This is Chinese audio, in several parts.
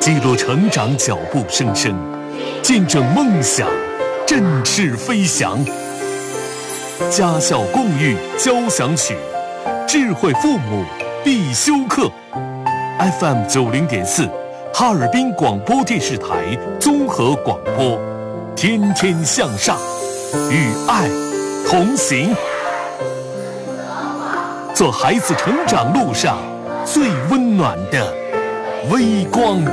记录成长脚步声声，见证梦想振翅飞翔。家校共育交响曲，智慧父母必修课。FM 90.4，哈尔滨广播电视台综合广播，天天向上，与爱同行，做孩子成长路上最温暖的微光。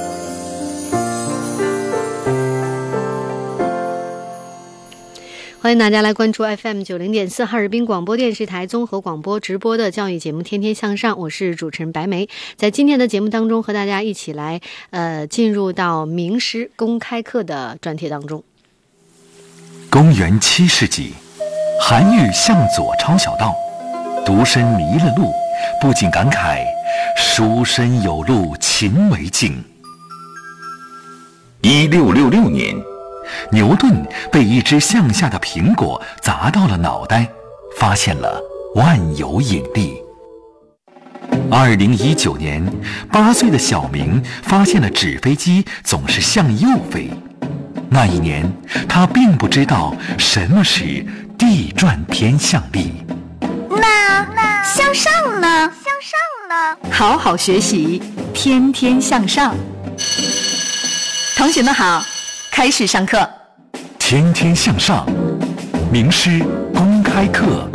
欢迎大家来关注 FM 90.4哈尔滨广播电视台综合广播直播的教育节目《天天向上》，我是主持人白梅。在今天的节目当中，和大家一起来进入到名师公开课的专题当中。 公元7世纪，韩愈向左抄小道，独身迷了路，不禁感慨书生有路勤为径。1666年，牛顿被一只向下的苹果砸到了脑袋，发现了万有引力。2019年，8岁的小明发现了纸飞机总是向右飞。那一年，他并不知道什么是地转偏向力。 那向上呢？ 好好学习，天天向上。同学们好，开始上课。 天天向上，名师公开课。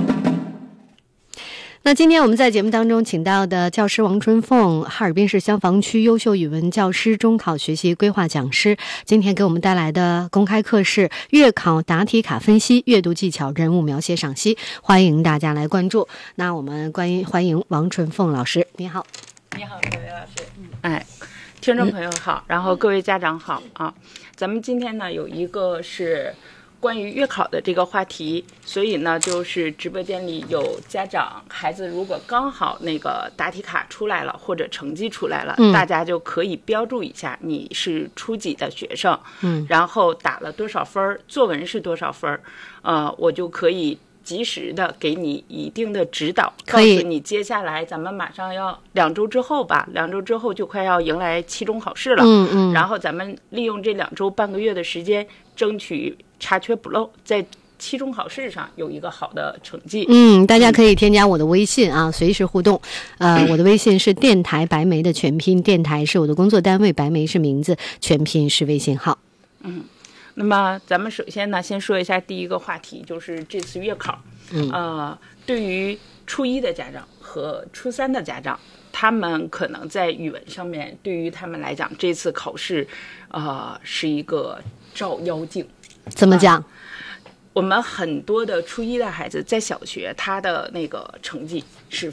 那今天我们在节目当中请到的教师王春凤，哈尔滨市消防区优秀语文教师、中考学习规划讲师，今天给我们带来的公开课是月考答题卡分析、阅读技巧、人物描写赏析，欢迎大家来关注。那我们欢迎王春凤老师，你好。 你好，各位老师。听众朋友好，然后各位家长好啊。咱们今天呢有一个是关于月考的这个话题，所以呢就是直播间里有家长孩子如果刚好那个答题卡出来了或者成绩出来了，大家就可以标注一下你是初几的学生，然后打了多少分，作文是多少分，我就可以及时的给你一定的指导，告诉你接下来咱们马上要2周之后吧，2周之后就快要迎来期中考试了，然后咱们利用这2周半个月的时间，争取查缺补漏，在期中考试上有一个好的成绩。 大家可以添加我的微信啊，随时互动。我的微信是电台白梅的全拼，电台是我的工作单位，白梅是名字，全拼是微信号。 那么咱们首先呢，先说一下第一个话题，就是这次月考。对于初1的家长和初3的家长，他们可能在语文上面，对于他们来讲，这次考试，是一个照妖镜。 怎么讲？ 我们很多的初1的孩子在小学，他的那个成绩是